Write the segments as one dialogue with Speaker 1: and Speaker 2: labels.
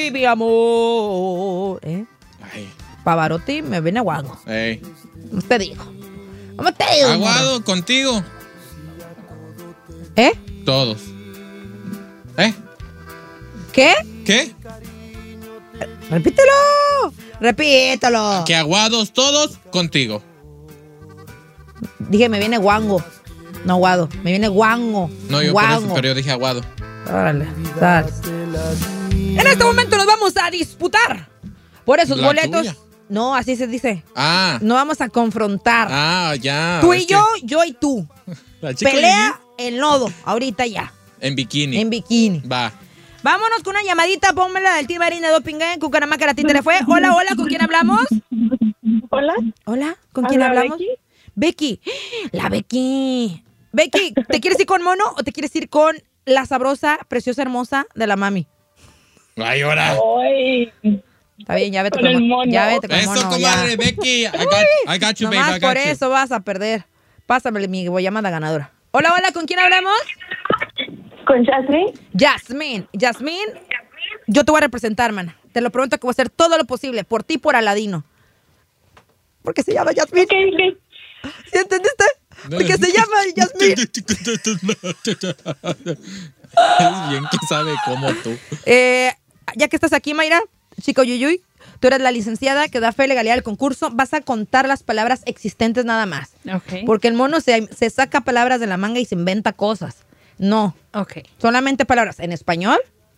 Speaker 1: Pavarotti, mi amor.
Speaker 2: Ay.
Speaker 1: Pavarotti me viene guango.
Speaker 2: Ey.
Speaker 1: ¿Cómo te digo? ¿Cómo te digo?
Speaker 2: Aguado contigo.
Speaker 1: ¿Eh?
Speaker 2: Todos.
Speaker 1: ¿Qué?
Speaker 2: ¿Qué?
Speaker 1: Repítelo.
Speaker 2: Que aguados todos contigo.
Speaker 1: Dije, me viene guango. No, guado. Me viene guango.
Speaker 2: No, yo
Speaker 1: guango.
Speaker 2: por eso, pero yo dije aguado.
Speaker 1: Órale, dale. En este momento nos vamos a disputar por esos
Speaker 2: La
Speaker 1: boletos.
Speaker 2: tuya.
Speaker 1: No, así se dice.
Speaker 2: Ah.
Speaker 1: Nos vamos a confrontar.
Speaker 2: Ah, ya.
Speaker 1: Tú y yo y tú.
Speaker 2: La chica
Speaker 1: Pelea en lodo, ahorita ya.
Speaker 2: en bikini.
Speaker 1: En bikini.
Speaker 2: Va.
Speaker 1: Vámonos con una llamadita, pónmela del Team Marina de Dopingán, Cucaramaca, la títere fue. Hola, hola, ¿con quién hablamos?
Speaker 3: Hola.
Speaker 1: Hola, ¿con quién
Speaker 3: Hola,
Speaker 1: hablamos? Becky. La Becky. Becky, ¿te quieres ir con Mono o te quieres ir con la sabrosa, preciosa, hermosa de la mami?
Speaker 2: Ay, ahora.
Speaker 3: Ay.
Speaker 1: Está bien, ya vete
Speaker 3: Con el mono.
Speaker 1: Ya vete con
Speaker 2: Eso,
Speaker 1: Mono.
Speaker 2: comadre,
Speaker 1: Ya.
Speaker 2: Becky. I got you, baby.
Speaker 1: Nomás
Speaker 2: I got
Speaker 1: por
Speaker 2: you.
Speaker 1: eso vas a perder. Pásamele mi llamada ganadora. Hola, hola, ¿con quién hablamos?
Speaker 3: ¿Con Jasmine?
Speaker 1: Jasmine, yo te voy a representar, man. Te lo prometo que voy a hacer todo lo posible por ti, por Aladino. Porque se llama Jasmine.
Speaker 3: Ok.
Speaker 1: ¿Sí entendiste? Porque se llama Jasmine.
Speaker 2: Es bien que sabe como tú.
Speaker 1: Ya que estás aquí, Mayra, chico Yuyuy, tú eres la licenciada que da fe y legalidad al concurso. Vas a contar las palabras existentes nada más.
Speaker 4: Ok.
Speaker 1: Porque el mono se saca palabras de la manga y se inventa cosas. No.
Speaker 4: Ok.
Speaker 1: Solamente palabras en español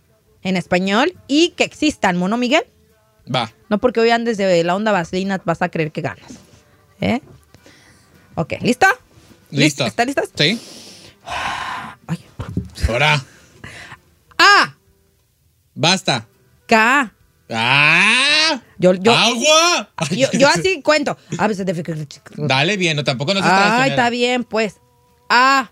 Speaker 1: y que existan, mono Miguel.
Speaker 2: Va.
Speaker 1: No porque hoy andes de la onda vaselina vas a creer que ganas. Ok, ¿listo?
Speaker 2: Listo.
Speaker 1: ¿Están listas?
Speaker 2: Sí.
Speaker 1: Ay.
Speaker 2: Ahora.
Speaker 1: A,
Speaker 2: Basta.
Speaker 1: K.
Speaker 2: ¡Ah!
Speaker 1: Yo,
Speaker 2: ¡Agua!
Speaker 1: yo así cuento. A veces
Speaker 2: Dale bien, no, tampoco no se
Speaker 1: Ay, está bien, pues. A,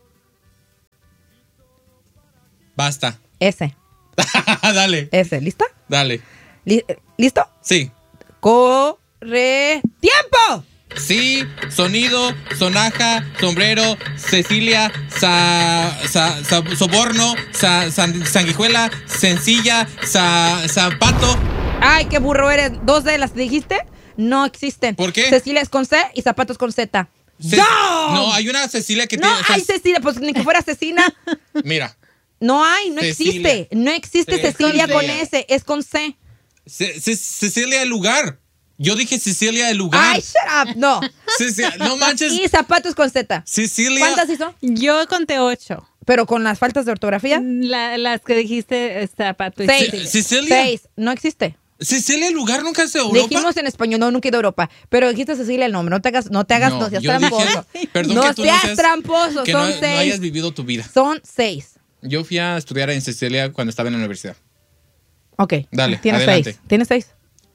Speaker 2: Basta.
Speaker 1: S.
Speaker 2: Dale.
Speaker 1: S, ¿lista?
Speaker 2: Dale.
Speaker 1: ¿Listo?
Speaker 2: Sí.
Speaker 1: Corre. ¡Tiempo!
Speaker 2: Sí, sonido, sonaja, sombrero, Cecilia, soborno, sanguijuela, sencilla, zapato.
Speaker 1: Ay, qué burro eres. Dos de las que dijiste no existen.
Speaker 2: ¿Por qué?
Speaker 1: Cecilia es con C y zapatos con Z.
Speaker 2: No, hay una Cecilia que
Speaker 1: No hay Cecilia, pues ni que fuera asesina.
Speaker 2: Mira.
Speaker 1: No hay, no
Speaker 2: Cecilia.
Speaker 1: existe. No existe
Speaker 2: Sí,
Speaker 1: Cecilia con
Speaker 2: Cecilia.
Speaker 1: S, es con C.
Speaker 2: Cecilia el lugar. Yo dije Cecilia el lugar.
Speaker 1: Ay, shut up. No.
Speaker 2: No manches.
Speaker 1: Y zapatos con Z.
Speaker 2: Cecilia.
Speaker 1: ¿Cuántas hizo?
Speaker 4: Yo conté 8.
Speaker 1: Pero con las faltas de ortografía.
Speaker 4: Las que dijiste, zapato y
Speaker 1: 6.
Speaker 2: Cecilia.
Speaker 1: 6. No existe.
Speaker 2: Cecilia el lugar nunca es de Europa.
Speaker 1: Dijimos en español, no, nunca he ido a Europa. Pero dijiste Cecilia el nombre. No te hagas, no seas
Speaker 2: yo
Speaker 1: tramposo.
Speaker 2: dije, perdón
Speaker 1: No
Speaker 2: que tú
Speaker 1: seas tramposo,
Speaker 2: que
Speaker 1: son
Speaker 2: no
Speaker 1: 6.
Speaker 2: hayas vivido tu vida.
Speaker 1: Son 6.
Speaker 2: Yo fui a estudiar en Cecilia cuando estaba en la universidad.
Speaker 1: Ok.
Speaker 2: Dale,
Speaker 1: Tienes
Speaker 2: adelante.
Speaker 1: 6. ¿Tienes 6?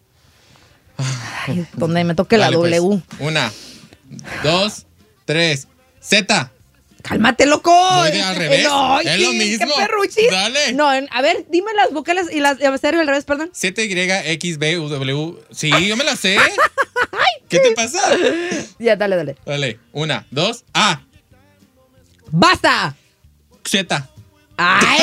Speaker 1: Ay, donde me toque
Speaker 2: Dale,
Speaker 1: la
Speaker 2: pues.
Speaker 1: W.
Speaker 2: 1, 2, 3. Z.
Speaker 1: ¡Cálmate, loco!
Speaker 2: Voy al revés.
Speaker 1: No,
Speaker 2: Es lo
Speaker 1: sí,
Speaker 2: mismo.
Speaker 1: ¡Qué perruchis!
Speaker 2: Dale.
Speaker 1: No, a ver, dime las vocales y las abecedario al revés, perdón.
Speaker 2: Z, Y, X, B, U, W. Sí, yo me la sé. ¿Qué te pasa?
Speaker 1: Ya, dale.
Speaker 2: Dale. 1, 2, A.
Speaker 1: ¡Basta!
Speaker 2: Z.
Speaker 1: ¡Ay!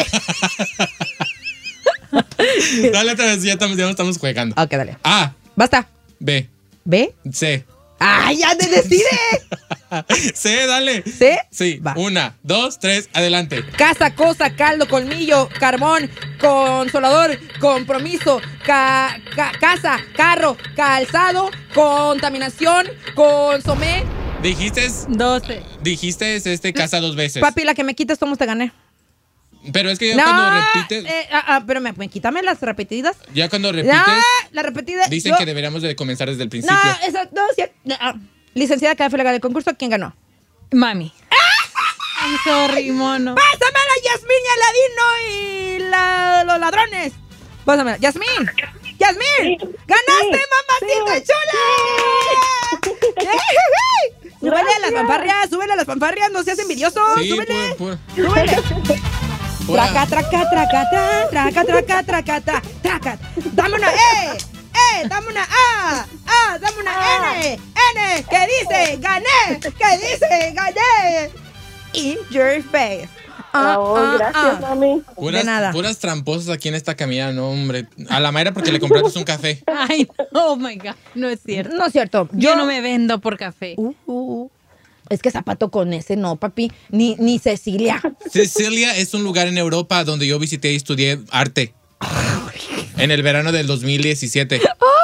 Speaker 2: Dale otra vez, ya no estamos jugando.
Speaker 1: Ok, dale.
Speaker 2: A.
Speaker 1: ¡Basta!
Speaker 2: B.
Speaker 1: ¿B?
Speaker 2: C.
Speaker 1: ¡Ay, ya te decide!
Speaker 2: C, dale.
Speaker 1: ¿C?
Speaker 2: Sí.
Speaker 1: Va.
Speaker 2: 1, 2, 3, adelante.
Speaker 1: Casa, cosa, caldo, colmillo, carbón, consolador, compromiso, casa, carro, calzado, contaminación, consomé.
Speaker 2: Dijiste
Speaker 4: 12.
Speaker 2: casa 2 veces.
Speaker 1: Papi, la que me quites, ¿cómo te gané?
Speaker 2: Pero es que ya cuando repites.
Speaker 1: Pero me quítame las repetidas.
Speaker 2: Ya cuando repites.
Speaker 1: No, la repetida.
Speaker 2: Dicen que deberíamos de comenzar desde el principio.
Speaker 1: No, eso, no, sí, licenciada que fue legal del concurso, ¿quién ganó?
Speaker 4: Mami. I'm sorry, mono.
Speaker 1: ¡Pásame a la Yasmín y Aladino y los ladrones! Pásamela. ¡Yasmín! ¡Yasmín! ¡Ganaste, mamacita chula! Súbele a las fanfarrias, no seas envidioso.
Speaker 2: Sí,
Speaker 1: súbele.
Speaker 2: Pura.
Speaker 1: Traca, traca, traca, traca, traca, traca, traca. Dame una dame una A, dame una N, que dice gané, in your face.
Speaker 3: Gracias, mami.
Speaker 1: De nada.
Speaker 2: Puras tramposas aquí en esta camilla, no, hombre. A la Mayra porque le compraste un café.
Speaker 4: Ay, oh my God. No es cierto.
Speaker 1: No es cierto.
Speaker 4: Yo no me vendo por café.
Speaker 1: Es que zapato con ese no, papi. Ni Cecilia.
Speaker 2: Cecilia es un lugar en Europa donde yo visité y estudié arte. En el verano del 2017.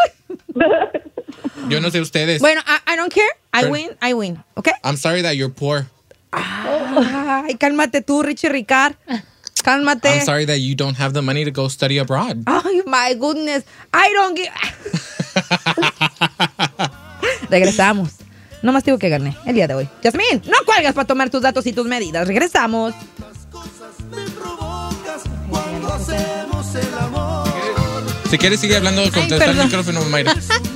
Speaker 2: Yo no sé ustedes.
Speaker 1: Bueno, I don't care. I win. ¿Ok?
Speaker 2: I'm sorry that you're poor.
Speaker 1: Ay, cálmate tú, Richie Ricard. Cálmate.
Speaker 2: I'm sorry that you don't have the money to go study abroad.
Speaker 1: Ay, my goodness. I don't give... Regresamos. Nomás digo que gané el día de hoy. Yasmín, no cuelgas para tomar tus datos y tus medidas. Regresamos.
Speaker 2: Si quieres, sigue hablando, contestar el micrófono, Mayra.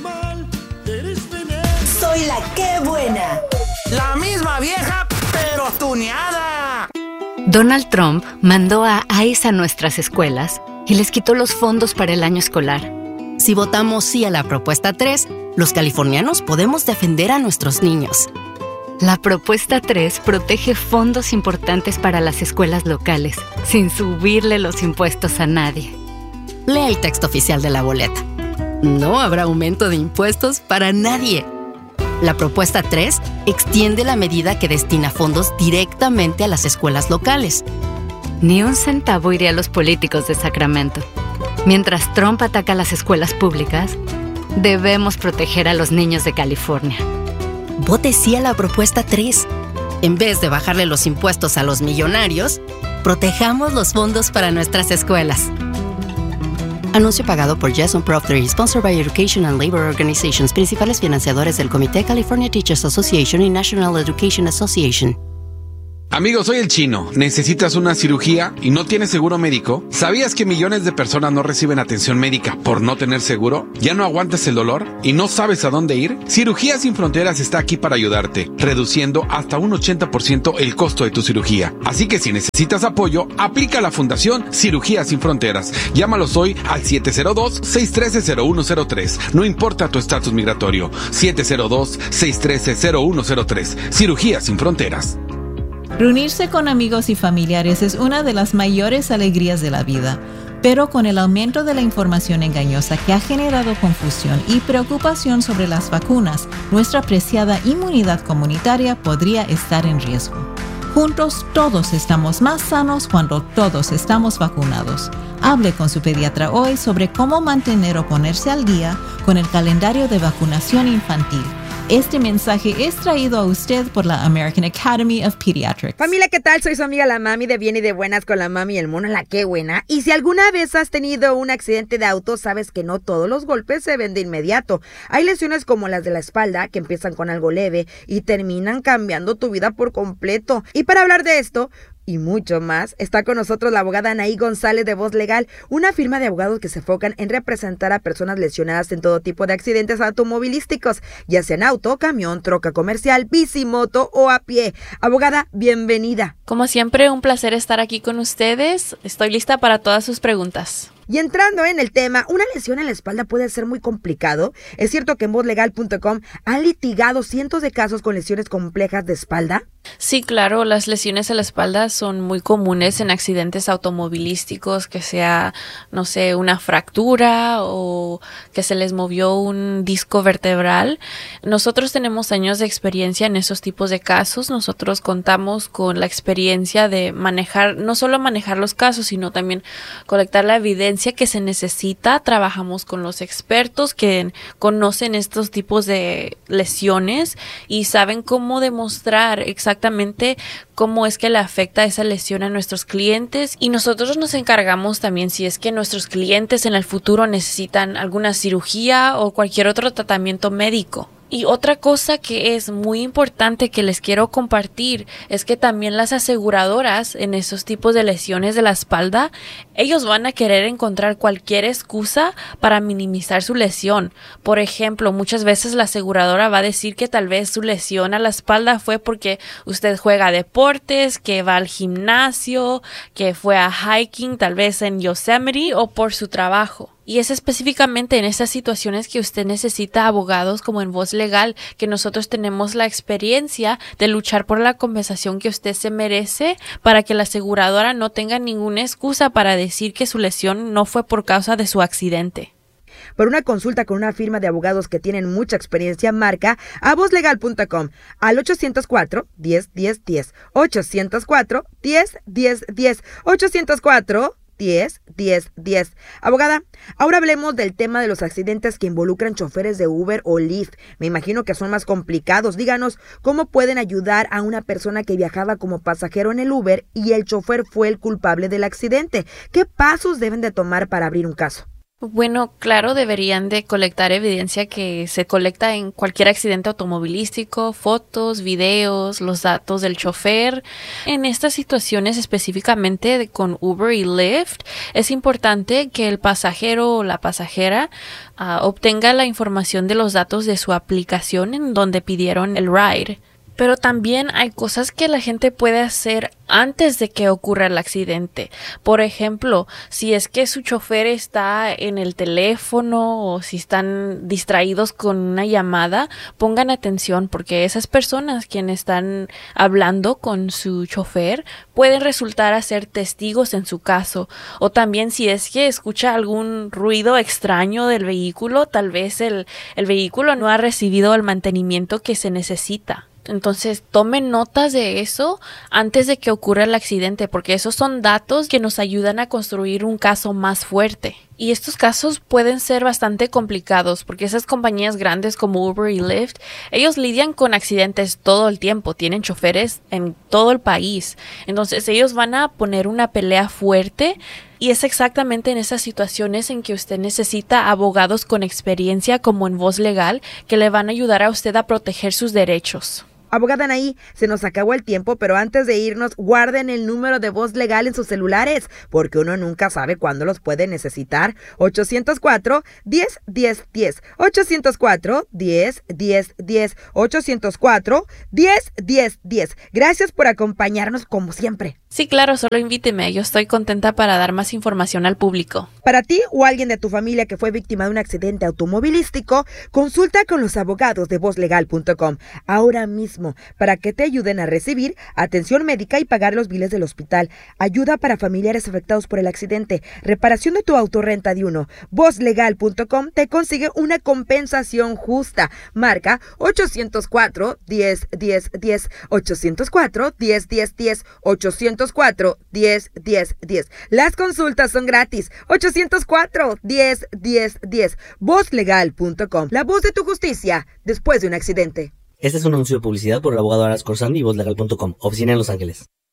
Speaker 5: Soy la que buena.
Speaker 6: La misma vieja, pero tuneada.
Speaker 7: Donald Trump mandó a ICE a nuestras escuelas y les quitó los fondos para el año escolar.
Speaker 8: Si votamos sí a la propuesta 3, los californianos podemos defender a nuestros niños.
Speaker 7: La propuesta 3 protege fondos importantes para las escuelas locales, sin subirle los impuestos a nadie.
Speaker 8: Lee el texto oficial de la boleta. No habrá aumento de impuestos para nadie. La propuesta 3 extiende la medida que destina fondos directamente a las escuelas locales.
Speaker 7: Ni un centavo iría a los políticos de Sacramento. Mientras Trump ataca a las escuelas públicas, debemos proteger a los niños de California.
Speaker 8: Vote sí a la propuesta 3. En vez de bajarle los impuestos a los millonarios, protejamos los fondos para nuestras escuelas. Anuncio pagado por Jason Prop 3, sponsored by Education and Labor Organizations, principales financiadores del Comité California Teachers Association y National Education Association.
Speaker 9: Amigos, soy el Chino. ¿Necesitas una cirugía y no tienes seguro médico? ¿Sabías que millones de personas no reciben atención médica por no tener seguro? ¿Ya no aguantas el dolor y no sabes a dónde ir? Cirugías Sin Fronteras está aquí para ayudarte, reduciendo hasta un 80% el costo de tu cirugía. Así que si necesitas apoyo, aplica a la Fundación Cirugías Sin Fronteras. Llámalos hoy al 702-613-0103. No importa tu estatus migratorio. 702-613-0103. Cirugías Sin Fronteras.
Speaker 10: Reunirse con amigos y familiares es una de las mayores alegrías de la vida, pero con el aumento de la información engañosa que ha generado confusión y preocupación sobre las vacunas, nuestra preciada inmunidad comunitaria podría estar en riesgo. Juntos todos estamos más sanos cuando todos estamos vacunados. Hable con su pediatra hoy sobre cómo mantener o ponerse al día con el calendario de vacunación infantil. Este mensaje es traído a usted por la American Academy of Pediatrics.
Speaker 1: Familia, ¿qué tal? Soy su amiga la Mami de Bien y de Buenas con la Mami y el Mono, la que buena. Y si alguna vez has tenido un accidente de auto, sabes que no todos los golpes se ven de inmediato. Hay lesiones como las de la espalda, que empiezan con algo leve y terminan cambiando tu vida por completo. Y para hablar de esto y mucho más, está con nosotros la abogada Anaí González de Voz Legal, una firma de abogados que se enfocan en representar a personas lesionadas en todo tipo de accidentes automovilísticos, ya sea en auto, camión, troca comercial, bici, moto o a pie. Abogada, bienvenida.
Speaker 11: Como siempre, un placer estar aquí con ustedes. Estoy lista para todas sus preguntas.
Speaker 1: Y entrando en el tema, una lesión en la espalda puede ser muy complicado. Es cierto que en vozlegal.com han litigado cientos de casos con lesiones complejas de espalda.
Speaker 11: Sí, claro, las lesiones en la espalda son muy comunes en accidentes automovilísticos, que sea, no sé, una fractura o que se les movió un disco vertebral. Nosotros tenemos años de experiencia en esos tipos de casos. Nosotros contamos con la experiencia de manejar, no solo manejar los casos, sino también colectar la evidencia que se necesita. Trabajamos con los expertos que conocen estos tipos de lesiones y saben cómo demostrar exactamente cómo es que le afecta esa lesión a nuestros clientes, y nosotros nos encargamos también si es que nuestros clientes en el futuro necesitan alguna cirugía o cualquier otro tratamiento médico. Y otra cosa que es muy importante que les quiero compartir es que también las aseguradoras en esos tipos de lesiones de la espalda, ellos van a querer encontrar cualquier excusa para minimizar su lesión. Por ejemplo, muchas veces la aseguradora va a decir que tal vez su lesión a la espalda fue porque usted juega deportes, que va al gimnasio, que fue a hiking tal vez en Yosemite o por su trabajo. Y es específicamente en estas situaciones que usted necesita abogados como en Voz Legal, que nosotros tenemos la experiencia de luchar por la compensación que usted se merece para que la aseguradora no tenga ninguna excusa para decir que su lesión no fue por causa de su accidente.
Speaker 1: Por una consulta con una firma de abogados que tienen mucha experiencia, marca a vozlegal.com al 804-10-10-10, 804-10-10-10, 804-10-10-10. Abogada, ahora hablemos del tema de los accidentes que involucran choferes de Uber o Lyft. Me imagino que son más complicados. Díganos, ¿cómo pueden ayudar a una persona que viajaba como pasajero en el Uber y el chofer fue el culpable del accidente? ¿Qué pasos deben de tomar para abrir un caso?
Speaker 11: Bueno, claro, deberían de colectar evidencia que se colecta en cualquier accidente automovilístico, fotos, videos, los datos del chofer. En estas situaciones específicamente con Uber y Lyft, es importante que el pasajero o la pasajera obtenga la información de los datos de su aplicación en donde pidieron el ride. Pero también hay cosas que la gente puede hacer antes de que ocurra el accidente. Por ejemplo, si es que su chofer está en el teléfono o si están distraídos con una llamada, pongan atención porque esas personas quienes están hablando con su chofer pueden resultar a ser testigos en su caso. O también si es que escucha algún ruido extraño del vehículo, tal vez el vehículo no ha recibido el mantenimiento que se necesita. Entonces, tomen notas de eso antes de que ocurra el accidente, porque esos son datos que nos ayudan a construir un caso más fuerte. Y estos casos pueden ser bastante complicados, porque esas compañías grandes como Uber y Lyft, ellos lidian con accidentes todo el tiempo, tienen choferes en todo el país. Entonces, ellos van a poner una pelea fuerte. Y es exactamente en esas situaciones en que usted necesita abogados con experiencia como en Voz Legal que le van a ayudar a usted a proteger sus derechos.
Speaker 1: Abogada Anaí, se nos acabó el tiempo, pero antes de irnos, guarden el número de Voz Legal en sus celulares, porque uno nunca sabe cuándo los puede necesitar. 804-10-10-10, 804-10-10-10, 804-10-10-10. Gracias por acompañarnos como siempre.
Speaker 11: Sí, claro, solo invíteme. Yo estoy contenta para dar más información al público.
Speaker 1: Para ti o alguien de tu familia que fue víctima de un accidente automovilístico, consulta con los abogados de vozlegal.com ahora mismo para que te ayuden a recibir atención médica y pagar los biles del hospital, ayuda para familiares afectados por el accidente, reparación de tu autorrenta de uno. Vozlegal.com te consigue una compensación justa. Marca 804-10-10-10, 804-10-10-10, 804-10-10-10. Las consultas son gratis. 804-10-10-10. Vozlegal.com, la voz de tu justicia después de un accidente.
Speaker 12: Este es un anuncio de publicidad por el abogado Aras Corsandi y vozlegal.com, oficina en Los Ángeles.